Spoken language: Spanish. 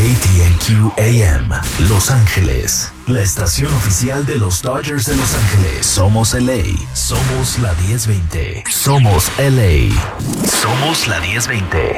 KTNQ AM, Los Ángeles, la estación oficial de los Dodgers de Los Ángeles. Somos LA, somos la 1020. Somos LA, somos la 1020.